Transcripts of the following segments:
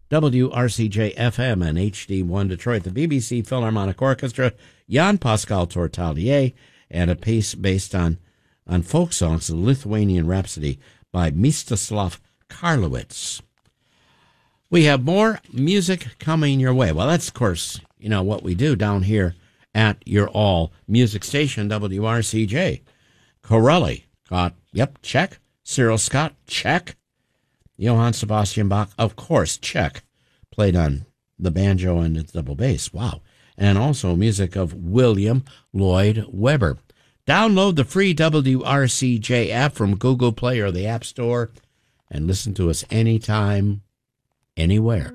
WRCJ-FM and HD1 Detroit, the BBC Philharmonic Orchestra, Jan-Pascal Tortalier, and a piece based on folk songs, The Lithuanian Rhapsody by Mstislav Karlowitz. We have more music coming your way. Well, that's, of course, what we do down here at your all music station, WRCJ. Corelli got, check. Cyril Scott, check. Johann Sebastian Bach, of course, check. Played on the banjo and its double bass. Wow. And also music of William Lloyd Webber. Download the free WRCJ app from Google Play or the App Store and listen to us anytime, anywhere.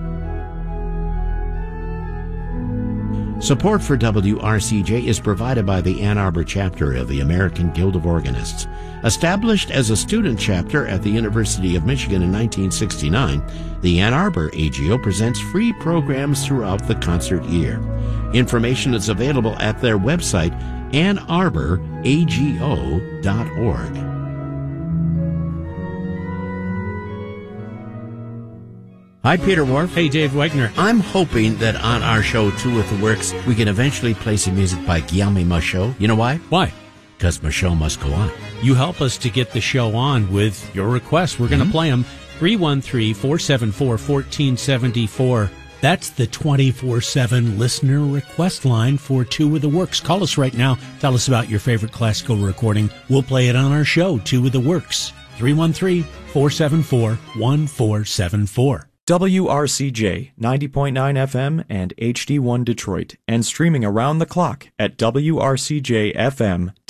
Support for WRCJ is provided by the Ann Arbor chapter of the American Guild of Organists. Established as a student chapter at the University of Michigan in 1969, the Ann Arbor AGO presents free programs throughout the concert year. Information is available at their website, annarbораgo.org. Hi, Peter Wharf. Hey, Dave Wegner. I'm hoping that on our show, Two with the Works, we can eventually play some music by Guillaume Michaud. You know why? Why? Because Michaud must go on. You help us to get the show on with your requests. We're going to play them. 313-474-1474. That's the 24/7 listener request line for Two with the Works. Call us right now. Tell us about your favorite classical recording. We'll play it on our show, Two with the Works. 313-474-1474. WRCJ 90.9 FM and HD1 Detroit, and streaming around the clock at WRCJFM.com.